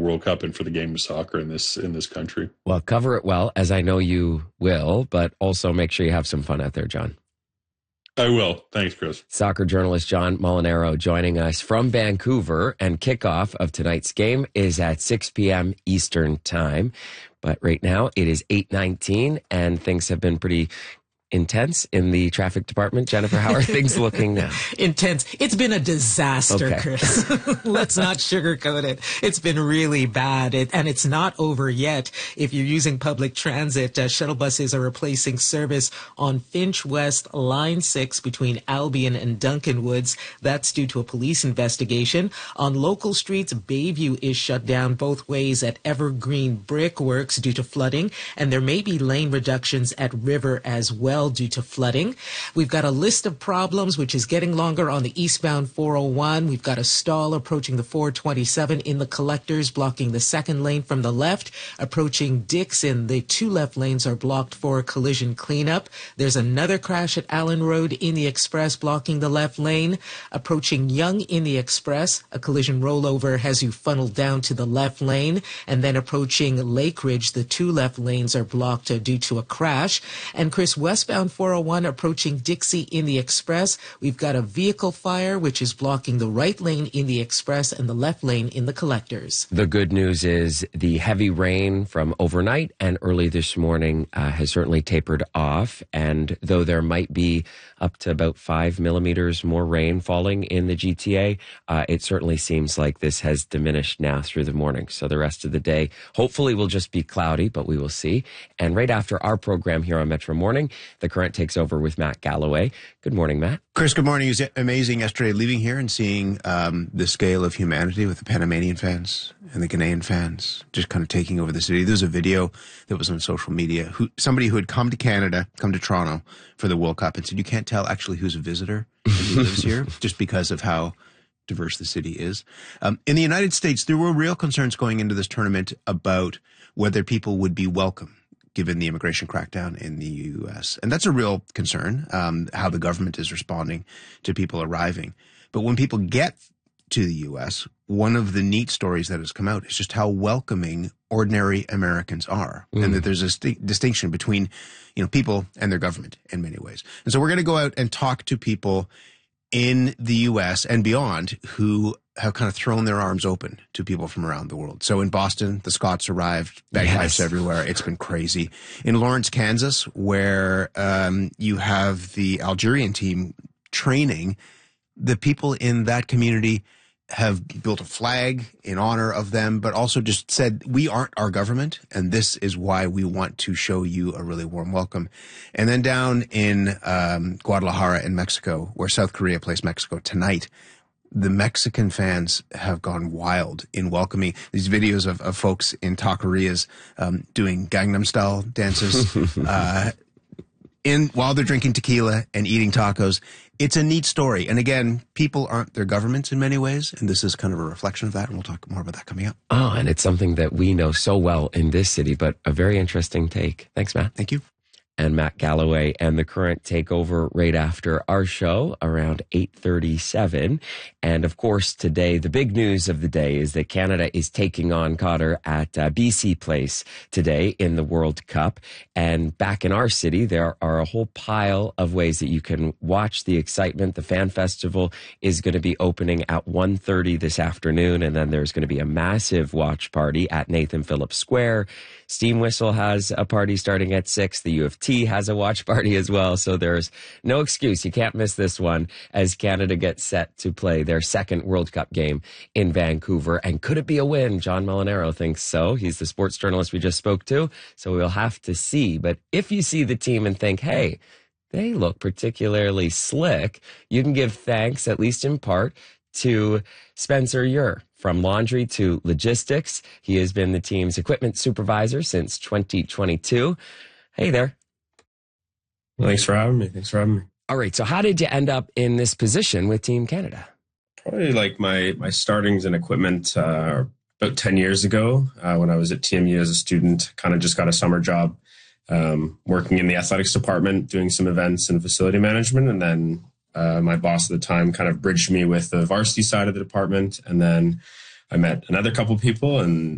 World Cup and for the game of soccer in this country. Well, cover it well, as I know you will, but also make sure you have some fun out there, John. I will. Thanks, Chris. Soccer journalist John Molinaro joining us from Vancouver, and kickoff of tonight's game is at 6 p.m. Eastern Time. But right now it is 8:19, and things have been pretty intense in the traffic department. Jennifer, how are things looking now? Intense. It's been a disaster, Okay. Chris. Let's not sugarcoat it. It's been really bad, and it's not over yet. If you're using public transit, shuttle buses are replacing service on Finch West Line 6 between Albion and Duncan Woods. That's due to a police investigation. On local streets, Bayview is shut down both ways at Evergreen Brickworks due to flooding, and there may be lane reductions at River as well due to flooding. We've got a list of problems which is getting longer on the eastbound 401. We've got a stall approaching the 427 in the collectors, blocking the second lane from the left. Approaching Dixon, the two left lanes are blocked for collision cleanup. There's another crash at Allen Road in the express, blocking the left lane. Approaching Yonge in the express, a collision rollover has you funneled down to the left lane. And then approaching Lake Ridge, the two left lanes are blocked due to a crash. And Chris, westbound 401 approaching Dixie in the express, we've got a vehicle fire which is blocking the right lane in the express and the left lane in the collectors. The good news is the heavy rain from overnight and early this morning has certainly tapered off. And though there might be up to about 5 millimeters more rain falling in the GTA, it certainly seems like this has diminished now through the morning. So the rest of the day hopefully will just be cloudy, but we will see. And right after our program here on Metro Morning, The Current takes over with Matt Galloway. Good morning, Matt. Chris, good morning. It was amazing yesterday leaving here and seeing the scale of humanity with the Panamanian fans and the Ghanaian fans just kind of taking over the city. There was a video that was on social media. Somebody who had come to Canada, come to Toronto for the World Cup and said, you can't tell actually who's a visitor and who lives here just because of how diverse the city is. In the United States, there were real concerns going into this tournament about whether people would be welcome given the immigration crackdown in the U.S. And that's a real concern, how the government is responding to people arriving. But when people get to the U.S., one of the neat stories that has come out is just how welcoming ordinary Americans are, and that there's a distinction between, people and their government in many ways. And so we're going to go out and talk to people in the U.S. and beyond who have kind of thrown their arms open to people from around the world. So in Boston, the Scots arrived, bagpipes everywhere. It's been crazy. In Lawrence, Kansas, where you have the Algerian team training, the people in that community have built a flag in honor of them, but also just said, we aren't our government, and this is why we want to show you a really warm welcome. And then down in Guadalajara in Mexico, where South Korea plays Mexico tonight, the Mexican fans have gone wild in welcoming these videos of folks in taquerias doing Gangnam Style dances while they're drinking tequila and eating tacos. It's a neat story. And again, people aren't their governments in many ways, and this is kind of a reflection of that, and we'll talk more about that coming up. Oh, and it's something that we know so well in this city, but a very interesting take. Thanks, Matt. Thank you. And Matt Galloway and The Current take over right after our show around 8:37. And of course, today, the big news of the day is that Canada is taking on Qatar at BC Place today in the World Cup. And back in our city, there are a whole pile of ways that you can watch the excitement. The Fan Festival is going to be opening at 1:30 this afternoon. And then there's going to be a massive watch party at Nathan Phillips Square. Steam Whistle has a party starting at 6. The U of T has a watch party as well. So there's no excuse. You can't miss this one as Canada gets set to play their second World Cup game in Vancouver. And could it be a win? John Molinaro thinks so. He's the sports journalist we just spoke to. So we'll have to see. But if you see the team and think, hey, they look particularly slick, you can give thanks, at least in part, to Spencer Ure. From laundry to logistics, he has been the team's equipment supervisor since 2022. Hey there. Thanks for having me. All right. So how did you end up in this position with Team Canada? Probably like my startings in equipment about 10 years ago when I was at TMU as a student. Kind of just got a summer job working in the athletics department, doing some events and facility management. And then my boss at the time kind of bridged me with the varsity side of the department. And then I met another couple people and